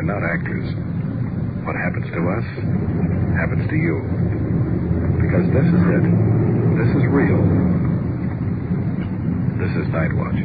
we're not actors. What happens to us happens to you. Because this is it. This is real. This is Night Watch.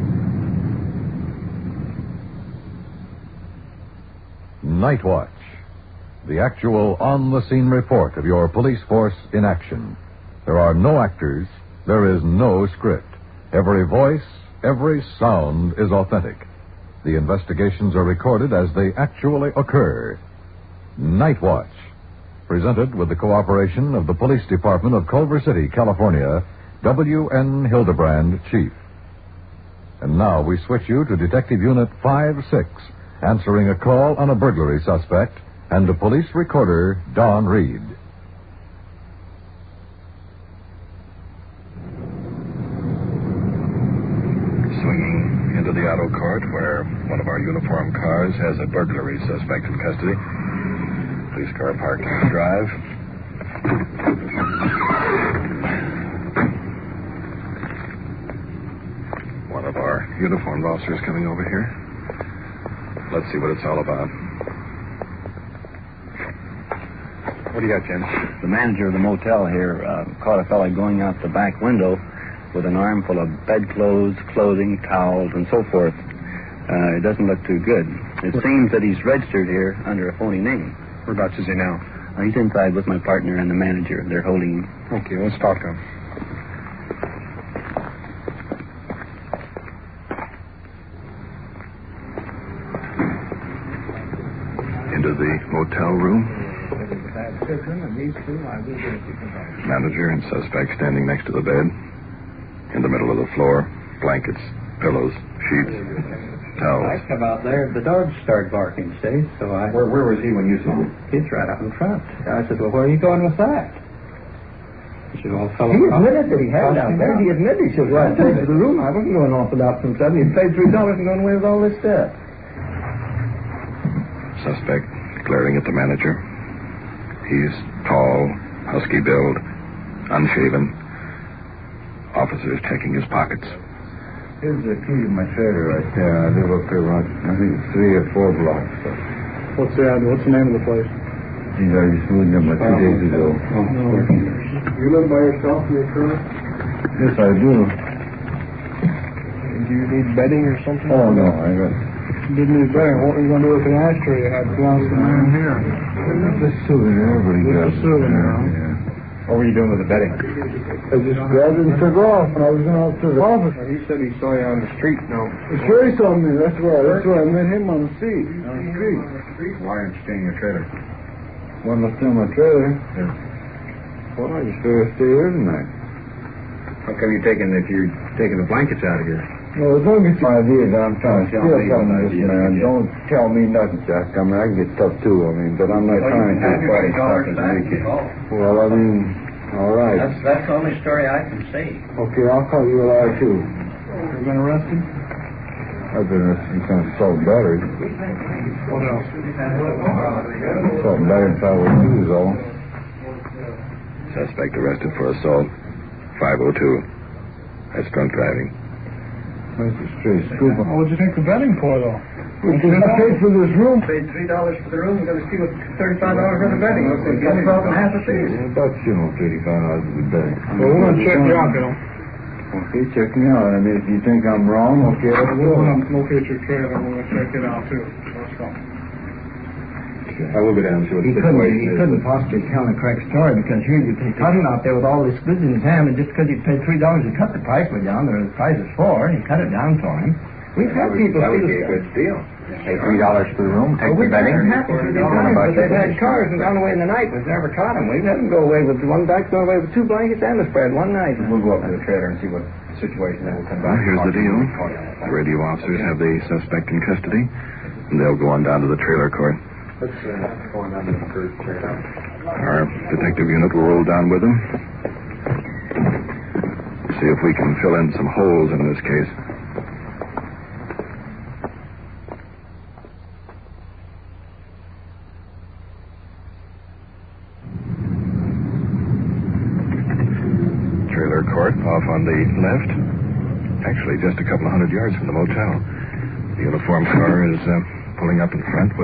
Night Watch. The actual on-the-scene report of your police force in action. There are no actors. There is no script. Every voice, every sound is authentic. The investigations are recorded as they actually occur. Night Watch. Presented with the cooperation of the Police Department of Culver City, California, W.N. Hildebrand, Chief. And now we switch you to Detective Unit 5-6, answering a call on a burglary suspect, and the police recorder, Don Reed. Swinging into the auto court where one of our uniformed cars has a burglary suspect in custody. Police car parked on the drive. One of our uniformed officers coming over here. Let's see what it's all about. What do you got, Jim? The manager of the motel here caught a fellow going out the back window with an armful of bedclothes, clothing, towels, and so forth. It doesn't look too good. It seems that he's registered here under a phony name. Whereabouts is he now? He's inside with my partner and the manager. They're holding him. Okay, let's talk to him. Into the motel room. Manager and suspect standing next to the bed. In the middle of the floor, blankets, pillows, sheets, towels. I come out there, the dogs started barking, see? So I... Where was he when you saw him? He's right out in front. I said, well, where are you going with that? He said, well, fellow... He admitted that he had it out there. He admitted. He said, well, I paid for the room. I wasn't going off without some stuff. He paid $3 and going away with all this stuff. Suspect glaring at the manager. He's tall, husky build, unshaven. Officers checking his pockets. Here's the key to my trailer right there. I live up here around, I think, 3 or 4 blocks. What's the name of the place? Geez, I just moved them 2 days ago. You live by yourself in your trailer? Yes, I do. Do you need bedding or something? Oh, no, I got... Didn't need bedding. What were you going to do with the ashtray you had belongs to the man here? Just souvenir, but he got... Just a souvenir, huh? Yeah. What were you doing with the bedding? I just grabbed it and took off, and I was going out to the office. He said he saw you on the street, no? Sure, he saw me. That's where I met him on the street. On the street. Why aren't you staying in your trailer? When I stay in my trailer, Yeah. well, I just figured I'd stay here tonight. How come you're taking the blankets out of here? No, don't get your idea that I'm trying to Don't steal tell me something what from this idea man. you get. Don't tell me nothing, Jack. I mean, I can get tough too. I mean, but I'm not trying to get $30 fucking back. wicked. Well, I mean, all right. That's the only story I can see. Okay, I'll call you a liar too. You been arrested? I've been arrested for kind of assault and battery. What else? Assault and battery in 502 is all. Suspect arrested for assault. 502. That's drunk driving. That's a straight scoop. What would you take the bedding for, though? Because I paid for this room. Paid $3 for the room. You're going to steal $35 for the bedding. That's about half a piece. I thought you know $35 is the bed. Well, we're going to check you out, Bill. Okay, check me out. I mean, if you think I'm wrong, okay, I'll We'll go. locate your trailer. We're going to check it out, too. Let's go. I will go down and see what the He situation is. couldn't possibly tell a correct story because here you take cutting out there with all this goods in his hand, and just because he paid $3 to cut the price way down, the price is $4, and he cut it down for him. We've had people That would steal be a stuff. good deal. Pay $3 for the room, take the bedding. It happens to but they've had cars and gone away in the night. We've never caught them. We've had them go away with one back, go away with 2 blankets and a spread one night. We'll go up to the trailer and see what the situation is. We'll come back. Well, here's the deal. The radio officers have the suspect in custody, and they'll go on down to the trailer court. Let's go on down to the first trailer. Our detective unit will roll down with them. See if we can fill in some holes in this case. Trailer court off on the left. Actually, just a couple of 100 yards from the motel. The uniformed car is pulling up in front with